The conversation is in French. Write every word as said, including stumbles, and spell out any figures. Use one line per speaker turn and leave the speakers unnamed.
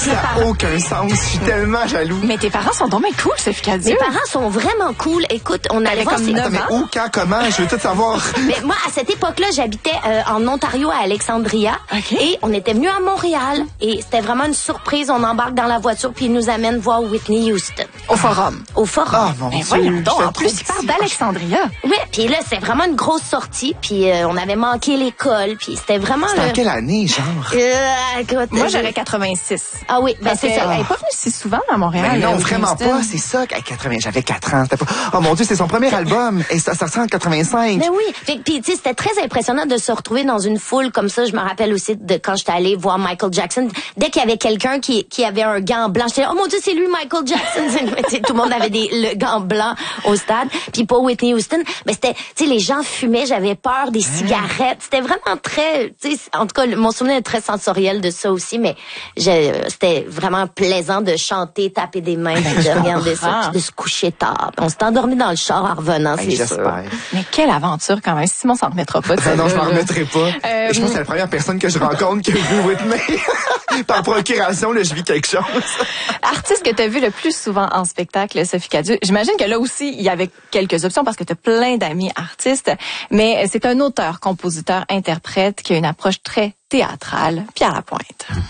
Ça n'a aucun sens. Je suis tellement jaloux.
Mais tes parents sont donc bien cool, Sophie Cadieux.
Mes parents sont vraiment cool. Écoute, on allait voir...
comme
ces...
Mais où, quand, comment? Je veux tout savoir.
Mais moi, à cette époque-là, j'habitais euh, en Ontario, à Alexandria.
Okay.
Et on était venus à Montréal. Et c'était vraiment une surprise. On embarque dans la voiture, puis ils nous amènent voir Whitney Houston.
Au forum.
Au forum.
Ah, mon
Mais
Dieu.
voyons donc,
j'étais
en plus,
trop
tu parles
petit.
d'Alexandria.
Oui, puis là, c'est vraiment une grosse sortie. Puis euh, on avait manqué l'école. Puis c'était vraiment...
C'était
le...
en quelle année, genre?
Euh, écoute,
Moi,
euh,
j'aurais quatre-vingt-six.
Ah oui, ben
Parce
c'est ça.
Elle n'est pas venue si souvent à Montréal.
Mais non,
euh,
vraiment
Houston.
pas. C'est ça. Hey, quatre-vingts, j'avais quatre ans. C'était pas... Oh mon Dieu, c'est son premier album. Et ça, ça sort en quatre-vingt-cinq.
Mais oui, fait que, puis tu sais, c'était très impressionnant de se retrouver dans une foule comme ça. Je me rappelle aussi de quand j'étais allée voir Michael Jackson. Dès qu'il y avait quelqu'un qui qui avait un gant blanc, j'étais oh mon Dieu, c'est lui Michael Jackson. Tout le monde avait des le gant blanc au stade. Puis pour Whitney Houston, mais c'était tu sais les gens fumaient, j'avais peur des cigarettes. C'était vraiment très tu sais en tout cas mon souvenir est très sensoriel de ça aussi, mais je, c'était vraiment plaisant de chanter, taper des mains, puis de regarder ça, puis de se coucher tard. On s'est endormi dans le char en revenant,
Hey,
c'est sûr.
j'espère.
Mais quelle aventure quand même. Simon s'en remettra pas de
Ben non, je m'en
celle-là, là.
remettrai pas.
Euh,
Je pense que c'est la première personne que je rencontre qui a vu Whitney. Par procuration, là, je vis quelque chose.
Artiste que tu as vu le plus souvent en spectacle, Sophie Cadieux. J'imagine que là aussi, il y avait quelques options parce que tu as plein d'amis artistes, mais c'est un auteur, compositeur, interprète qui a une approche très théâtrale. Pierre Lapointe.